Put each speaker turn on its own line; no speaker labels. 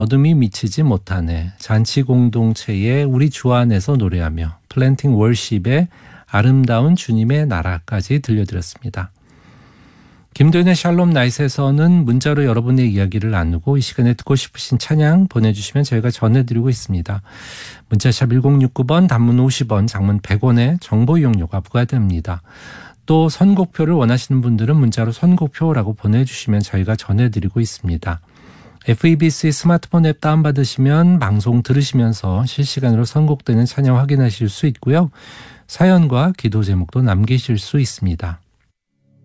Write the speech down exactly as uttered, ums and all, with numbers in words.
어둠이 미치지 못하네, 잔치 공동체의 우리 주 안에서 노래하며, 플랜팅 월십의 아름다운 주님의 나라까지 들려드렸습니다. 김도현의 샬롬 나잇에서는 문자로 여러분의 이야기를 나누고 이 시간에 듣고 싶으신 찬양 보내주시면 저희가 전해드리고 있습니다. 문자샵 일공육구 번, 단문 오십 원, 장문 백 원의 정보 이용료가 부과됩니다. 또 선곡표를 원하시는 분들은 문자로 선곡표라고 보내주시면 저희가 전해드리고 있습니다. 에프이비씨 스마트폰 앱 다운받으시면 방송 들으시면서 실시간으로 선곡되는 찬양 확인하실 수 있고요. 사연과 기도 제목도 남기실 수 있습니다.